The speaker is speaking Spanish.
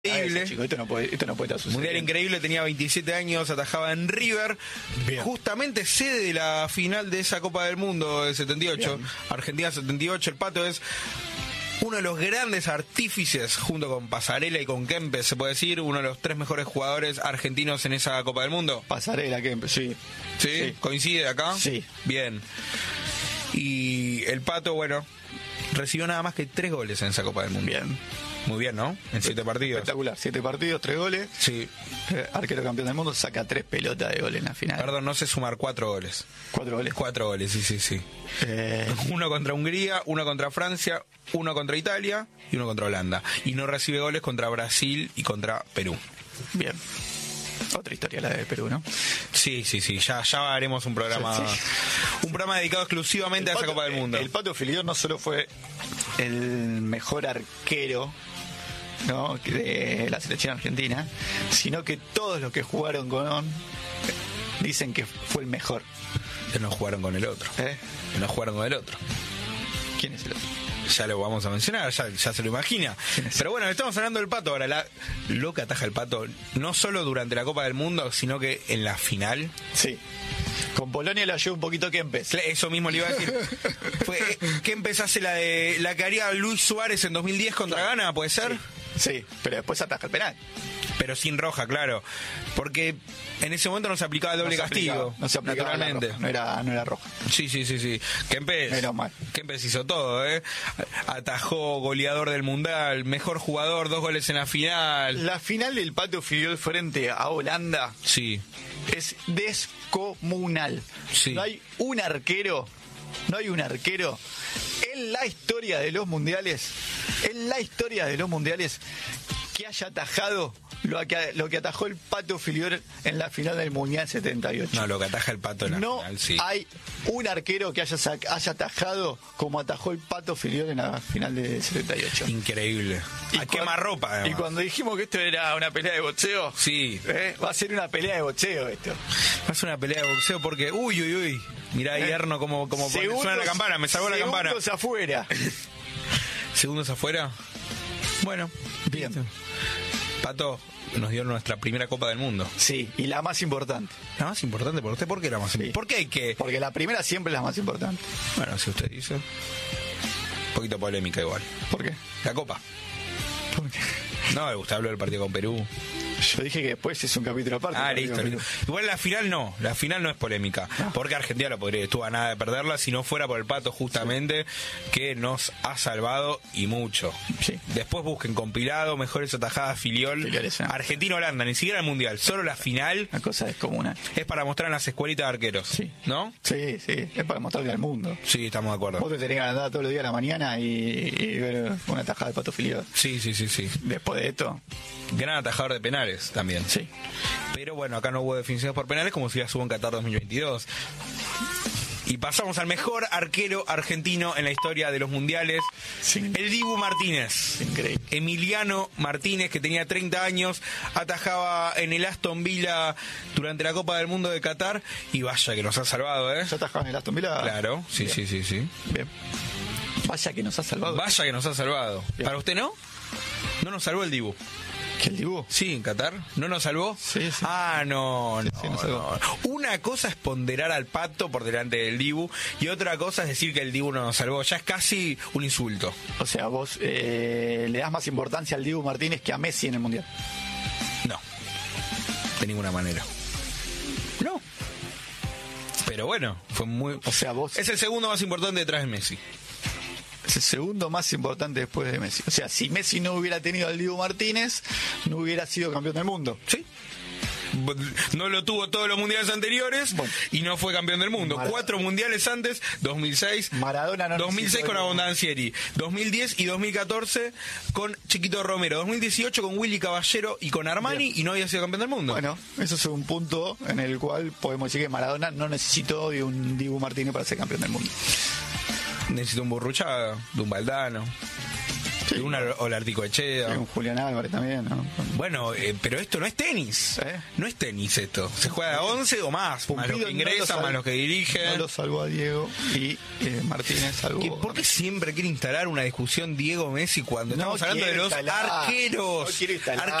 Increíble. Chico, esto no puede estar sucediendo. Mundial increíble, tenía 27 años, atajaba en River, Bien. justamente sede de la final de esa Copa del Mundo del 78, Bien. Argentina 78. El Pato es uno de los grandes artífices, junto con Pasarela y con Kempes, se puede decir, uno de los 3 mejores jugadores argentinos en esa Copa del Mundo. Pasarela, que sí. ¿Sí? ¿Coincide acá? Sí. Bien. Y el Pato, bueno, recibió nada más que 3 goles en esa Copa del Mundo. Bien. Muy bien, ¿no? En 7 partidos. Espectacular. 7 partidos, 3 goles. Sí. Arquero campeón del mundo, saca 3 pelotas de gol en la final. Perdón, no sé sumar 4 goles. 4 goles. 4 goles, sí. Uno contra Hungría, uno contra Francia, uno contra Italia y uno contra Holanda. Y no recibe goles contra Brasil y contra Perú. Bien. Otra historia la de Perú, ¿no? Sí. Ya haremos un programa, Sí. un programa dedicado exclusivamente a esa Copa del Mundo. El Pato Filiol no solo fue el mejor arquero, ¿no?, de la selección argentina, sino que todos los que jugaron con dicen que fue el mejor. Que no jugaron con el otro. ¿Eh? Que no jugaron con el otro. ¿Quién es el otro? Ya lo vamos a mencionar, ya se lo imagina. Pero bueno, estamos hablando del Pato ahora. Lo que ataja el Pato, no solo durante la Copa del Mundo, sino que en la final. Sí. Con Polonia lo ayudó un poquito Kempes. Eso mismo le iba a decir. Fue Kempes hace la que haría Luis Suárez en 2010 contra Ghana, ¿puede ser? Sí, pero después ataja el penal. Pero sin roja, claro. Porque en ese momento no se aplicaba el doble castigo. No se aplicaba naturalmente. la roja, no era roja. Sí. Menos mal. Kempes hizo todo, ¿eh? Atajó, goleador del Mundial, mejor jugador, 2 goles en la final. La final del Pato Filiol frente a Holanda Sí. es descomunal. Sí. No hay un arquero en la historia de los mundiales que haya atajado lo que atajó el Pato Filiol en la final del Mundial 78. No, lo que ataja el Pato en la final, sí. Hay un arquero que haya atajado como atajó el Pato Filiol en la final del 78. Increíble. A quemarropa, además. Y cuando dijimos que esto era una pelea de boxeo, Sí. va a ser una pelea de boxeo esto. Va a ser una pelea de boxeo porque, uy. Mirá Hierno como suena la campana, me salvó la campana. Segundos afuera. ¿Segundos afuera? Bueno, Bien. Pato nos dio nuestra primera Copa del Mundo. Sí, y la más importante. La más importante por usted, ¿por qué la más importante? ¿Por qué hay que...? Porque la primera siempre es la más importante. Bueno, si usted dice... Un poquito polémica igual. ¿Por qué? La Copa. ¿Por qué? No, usted habló del partido con Perú. Yo dije que después es un capítulo aparte. Listo. Igual la final no es polémica, porque Argentina estuvo a nada de perderla si no fuera por el Pato justamente, que nos ha salvado y mucho. Sí. Después busquen compilado, mejores atajadas Filiol, Argentina-Holanda, ni siquiera el Mundial, solo la final. Una cosa descomunal. Es para mostrar en las escuelitas de arqueros, Sí. ¿no? Sí, es para mostrarle al mundo. Sí, estamos de acuerdo. Vos te tenés que andar todos los días a la mañana y ver una tajada de Pato Filiol. Sí. Después de esto, Gran atajador de penales también. sí. Pero bueno, acá no hubo definiciones por penales como si ya hubo en Qatar 2022. Y pasamos al mejor arquero argentino en la historia de los mundiales, Sí. el Dibu Martínez. Increíble. Emiliano Martínez, que tenía 30 años, atajaba en el Aston Villa durante la Copa del Mundo de Qatar. Y vaya que nos ha salvado, ¿eh? ¿Ya atajaba en el Aston Villa? Claro, sí. Bien. Vaya que nos ha salvado. Vaya que nos ha salvado. Bien. ¿Para usted no? No nos salvó el Dibu. ¿Que el Dibu? Sí, en Qatar. ¿No nos salvó? Sí. Ah, no. Sí, nos salvó. Una cosa es ponderar al Pato por delante del Dibu y otra cosa es decir que el Dibu no nos salvó. Ya es casi un insulto. O sea, vos le das más importancia al Dibu Martínez que a Messi en el Mundial. No. De ninguna manera. No. Pero bueno, fue muy... O sea, vos... Es el segundo más importante detrás de Messi. Es el segundo más importante después de Messi. O sea, si Messi no hubiera tenido al Dibu Martínez, no hubiera sido campeón del mundo. Sí. No lo tuvo todos los mundiales anteriores y no fue campeón del mundo. 4 mundiales antes, 2006, Maradona no 2006 con Abondancieri, 2010 y 2014 con Chiquito Romero, 2018 con Willy Caballero y con Armani. Bien. Y no había sido campeón del mundo. Bueno, eso es un punto en el cual podemos decir que Maradona no necesitó de un Dibu Martínez para ser campeón del mundo. Necesito un Burruchaga, de un Valdano. Sí. una Olarticoechea. Un Julián Álvarez también, ¿no? Bueno, pero esto no es tenis. No es tenis esto. Se juega a 11 o más. Más los que ingresan, más los que dirigen. No lo salvó a Diego y Martínez salvó. ¿Por qué siempre quiere instalar una discusión Diego Messi cuando estamos hablando de los arqueros? No quiero instalar.